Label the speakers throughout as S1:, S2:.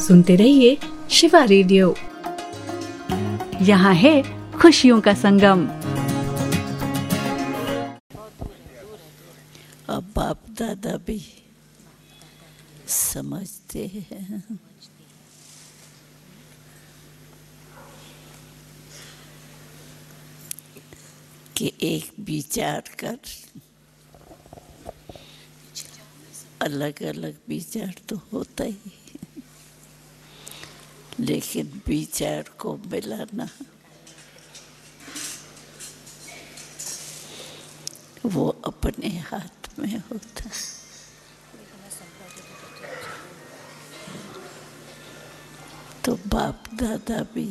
S1: सुनते रहिए शिवा रेडियो।
S2: यहाँ है खुशियों का संगम।
S3: अब बाप दादा भी समझते हैं कि एक विचार कर अलग अलग विचार तो होता ही, लेकिन विचार को मिलाना वो अपने हाथ में होता है। तो बाप दादा भी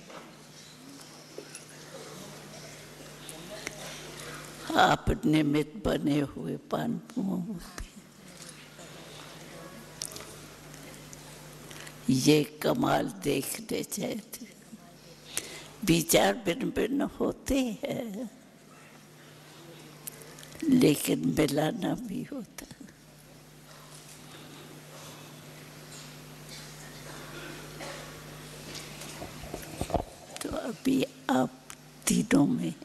S3: आप निमित्त बने हुए पांडवों पे ये कमाल देखने चाहिए। विचार भिन्न भिन्न होते हैं, लेकिन मिलाना भी होता है। तो अभी आप तीनों में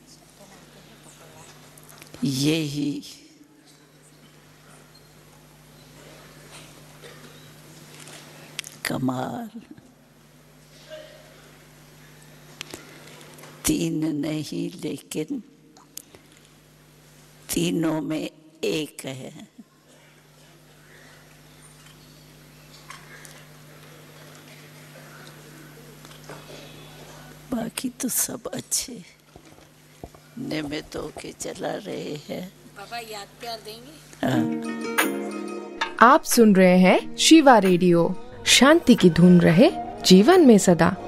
S3: यही कमाल, तीन नहीं लेकिन तीनों में एक है। बाकी तो सब अच्छे निमित्त होके चला रहे हैं।
S4: पापा याद प्यार देंगे।
S1: आप सुन रहे हैं शिवा रेडियो। शांति की धुन रहे जीवन में सदा।